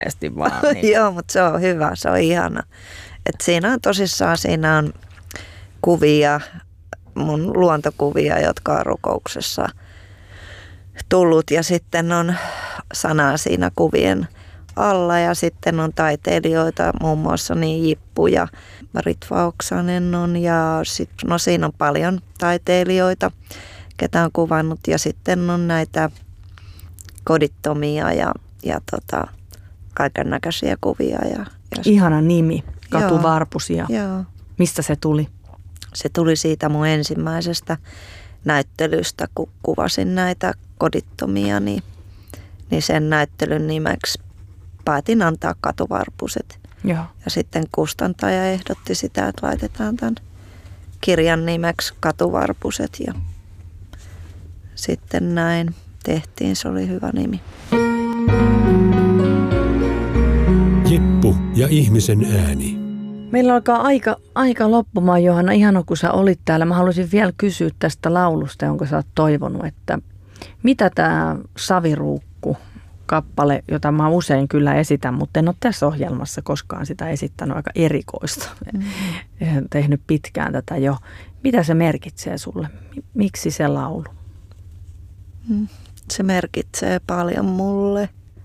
vaan. Niin. Joo, mutta se on hyvä, se on ihana. Et siinä on tosissaan, siinä on kuvia, mun luontokuvia, jotka on rukouksessa tullut ja sitten on sanaa siinä kuvien alla ja sitten on taiteilijoita, muun muassa niin Jippu ja Ritva Oksanen on ja no siinä on paljon taiteilijoita, ketä on kuvannut ja sitten on näitä kodittomia ja kaiken näköisiä kuvia. Ihana nimi, Katuvarpusia. Joo. Mistä se tuli? Se tuli siitä mun ensimmäisestä näyttelystä, kun kuvasin näitä kodittomia, niin sen näyttelyn nimeksi päätin antaa Katuvarpuset. Joo. Ja sitten kustantaja ehdotti sitä, että laitetaan tämän kirjan nimeksi Katuvarpuset ja sitten näin tehtiin, se oli hyvä nimi. Jippu ja ihmisen ääni. Meillä alkaa aika loppumaan, Johanna. Ihana, kun sä olit täällä. Mä haluaisin vielä kysyä tästä laulusta, jonka sä oot toivonut, että mitä tämä Saviruukku-kappale, jota mä usein kyllä esitän, mutta en ole tässä ohjelmassa koskaan sitä esittänyt, aika erikoista. Tehnyt pitkään tätä jo. Mitä se merkitsee sulle? Miksi se laulu? Se merkitsee paljon mulle.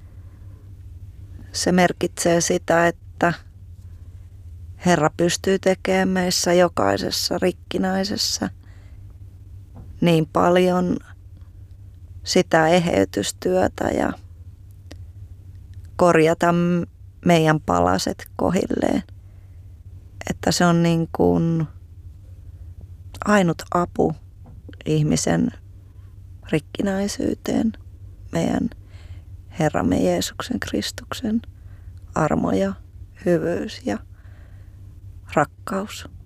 Se merkitsee sitä, että Herra pystyy tekemään meissä jokaisessa rikkinäisessä niin paljon sitä eheytystyötä ja korjata meidän palaset kohilleen. Että se on niin kuin ainut apu ihmisen rikkinäisyyteen, meidän Herramme Jeesuksen Kristuksen armo ja hyvyys ja rakkaus.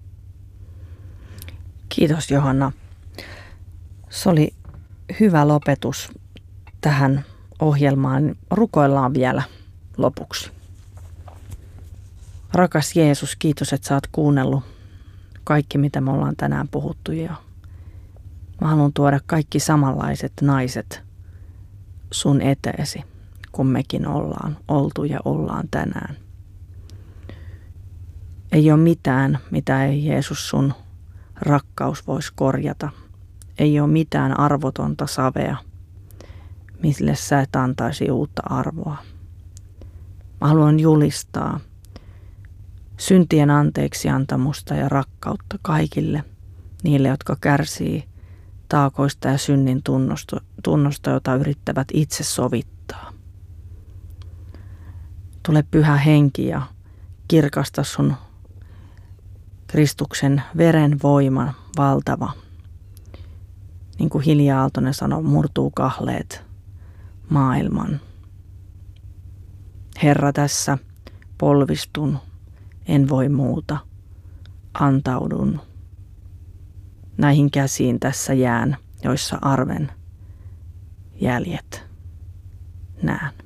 Kiitos Johanna. Se oli hyvä lopetus tähän ohjelmaan. Rukoillaan vielä lopuksi. Rakas Jeesus, kiitos, että sä oot kuunnellut kaikki, mitä me ollaan tänään puhuttu. Ja mä haluan tuoda kaikki samanlaiset naiset sun eteesi, kun mekin ollaan oltu ja ollaan tänään. Ei ole mitään, mitä ei Jeesus sun rakkaus voisi korjata. Ei ole mitään arvotonta savea, mille sä et antaisi uutta arvoa. Mä haluan julistaa syntien anteeksiantamusta ja rakkautta kaikille niille, jotka kärsii taakoista ja synnin tunnosta, jota yrittävät itse sovittaa. Tule Pyhä Henki ja kirkasta sun Kristuksen veren voima valtava. Niin kuin Hilja Aaltonen sanoi, murtuu kahleet maailman. Herra, tässä polvistun, en voi muuta, antaudun. Näihin käsiin tässä jään, joissa arven jäljet näen.